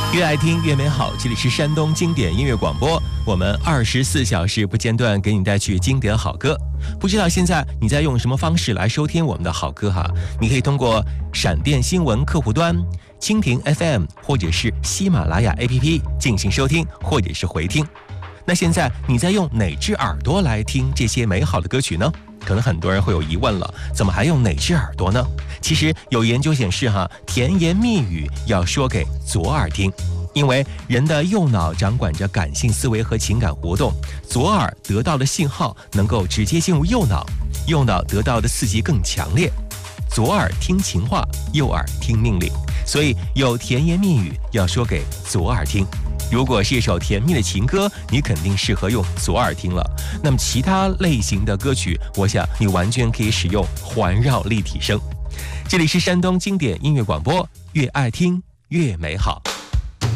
越爱听越美好，这里是山东经典音乐广播，我们24小时不间断给你带去经典好歌。不知道现在你在用什么方式来收听我们的好歌哈？你可以通过闪电新闻客户端、蜻蜓 FM 或者是喜马拉雅 APP 进行收听或者是回听。那现在你在用哪只耳朵来听这些美好的歌曲呢？可能很多人会有疑问了，怎么还用哪只耳朵呢？其实有研究显示甜言蜜语要说给左耳听，因为人的右脑掌管着感性思维和情感活动，左耳得到的信号能够直接进入右脑，右脑得到的刺激更强烈。左耳听情话，右耳听命令，所以有甜言蜜语要说给左耳听。如果是一首甜蜜的情歌，你肯定适合用左耳听了。那么其他类型的歌曲，我想你完全可以使用环绕立体声。这里是山东经典音乐广播，越爱听越美好。